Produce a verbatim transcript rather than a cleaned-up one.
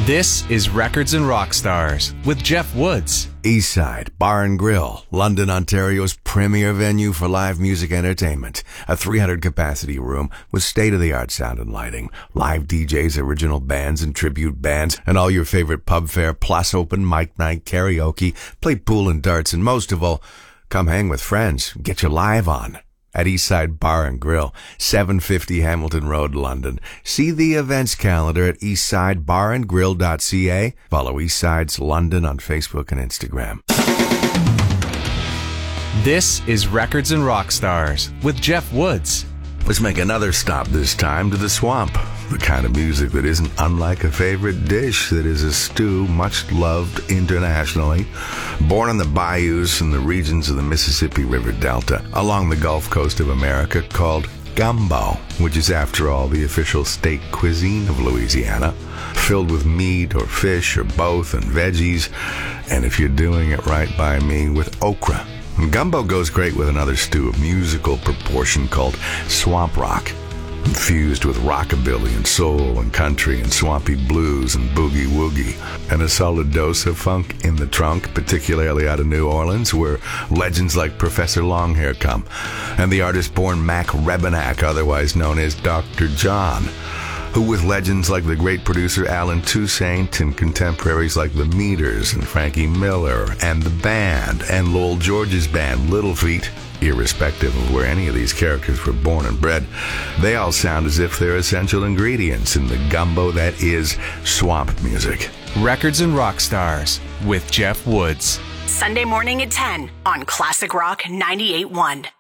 This is Records and Rockstars with Jeff Woods. Eastside Bar and Grill, London, Ontario's premier venue for live music entertainment. A three hundred capacity room with state-of-the-art sound and lighting, live D Js, original bands and tribute bands, and all your favorite pub fare, plus open mic night, karaoke, play pool and darts, and most of all, come hang with friends, get your live on. At Eastside Bar and Grill, seven fifty Hamilton Road, London. See the events calendar at eastside bar and grill dot c a. Follow Eastside's London on Facebook and Instagram. This is Records and Rockstars with Jeff Woods. Let's make another stop this time to the swamp. The kind of music that isn't unlike a favorite dish that is a stew much loved internationally. Born on the bayous and the regions of the Mississippi River Delta along the Gulf Coast of America, called gumbo, which is after all the official state cuisine of Louisiana, filled with meat or fish or both and veggies, and if you're doing it right by me, with okra. Gumbo goes great with another stew of musical proportion called swamp rock, infused with rockabilly and soul and country and swampy blues and boogie woogie, and a solid dose of funk in the trunk, particularly out of New Orleans, where legends like Professor Longhair come, and the artist-born Mac Rebennack, otherwise known as Doctor John, who with legends like the great producer Alan Toussaint and contemporaries like the Meters and Frankie Miller and the band and Lowell George's band Little Feat, irrespective of where any of these characters were born and bred, they all sound as if they're essential ingredients in the gumbo that is swamp music. Records and Rockstars with Jeff Woods. Sunday morning at ten on Classic Rock ninety-eight point one.